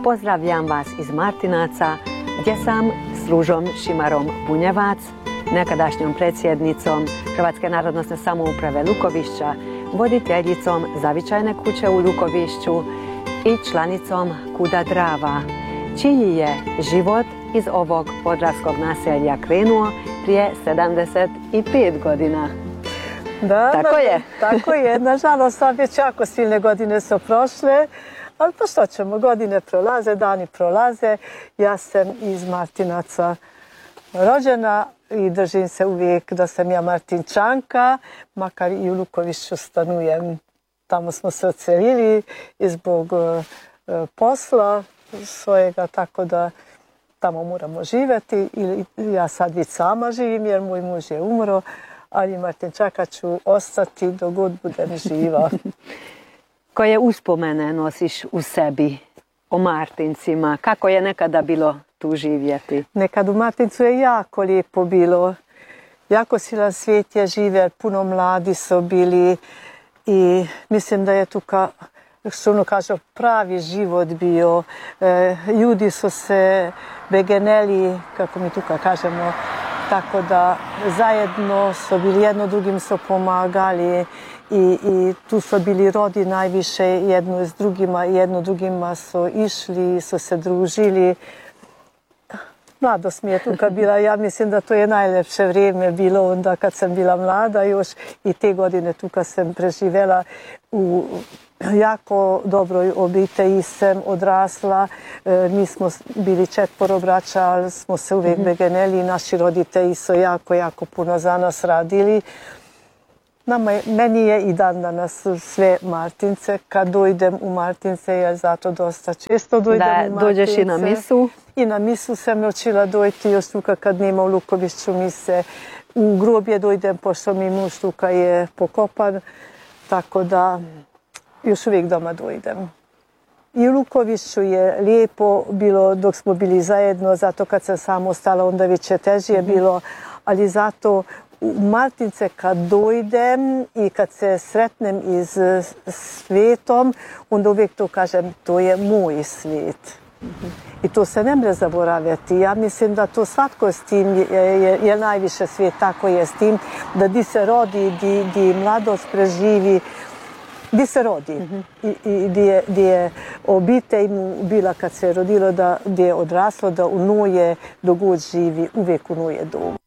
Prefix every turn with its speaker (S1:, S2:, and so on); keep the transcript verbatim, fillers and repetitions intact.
S1: Pozdravljam vas iz Martinaca, gdje sam s Ružom Šimarom Bunjevac, nekadašnjom predsjednicom Hrvatske narodnosne samouprave Lukovišća, voditeljicom Zavičajne kuće u Lukovišću i članicom Kuda Drava, čiji je život iz ovog podravskog naselja krenuo prije sedamdeset pet godina.
S2: Da,
S1: tako je.
S2: Tako je. Nažalost, već jako silne godine su prošle, ali pa što ćemo, godine prolaze, dani prolaze. Ja sam iz Martinaca rođena i držim se uvijek da sam ja Martinčanka, makar i u Lukovišću stanujem. Tamo smo se odselili i zbog uh, posla svojega, tako da tamo moramo živjeti. I ja sad već sama živim jer moj muž je umro, ali Martinčaka ću ostati dok god budem živa.
S1: Koje uspomene nosiš u sebi o Martincima? Kako je nekada bilo tu živjeti?
S2: Nekad u Martincu je jako lijepo bilo. Jako silan svijet je žive, puno mladi su bili i mislim da je tu, ka, što ono kaže, pravi život bio. E, ljudi su se begeneli, kako mi tu kažemo, tako da zajedno su bili, jedno drugim su pomagali i, i tu su bili rodi najviše jedno s drugima, jedno drugima su išli, su se družili. Mladost mi je tuka bila, ja mislim da to je najlepše vrijeme bilo onda kad sam bila mlada još i te godine tuka sam preživjela u jako dobroj obitelji sam odrasla. E, mi smo bili četvoro braća, ali smo se uvijek mm-hmm. begeneli i naši roditelji su jako, jako puno za nas radili. Nama je, meni je i dan danas sve Martince. Kad dojdem u Martince, ja zato dosta često dojdem
S1: da,
S2: u Martince.
S1: Dođeš i na misu?
S2: I na misu sam učila dojti još tuka kad nema u Lukovišću mise. U grobje dojdem pošto mi muž tuka je pokopan, tako da još uvijek doma dojdem. I u Lukovišću je lijepo bilo dok smo bili zajedno, zato kad sam samo ostala onda već je težije mm-hmm. bilo, ali zato u Martince kad dojdem i kad se sretnem iz svijetom, onda uvijek to kažem, to je moj svijet. Mm-hmm. I to se ne mre zaboraviti. Ja mislim da to svatko s tim je, je, je najviše svijet, tako je s tim, da di se rodi, di, di mladost preživi, di se rodi mm-hmm. i, i di je, di je obitelj mu bila kad se je rodilo, da di je odraslo, da u nuje, dok god živi, uvijek u nuje dom.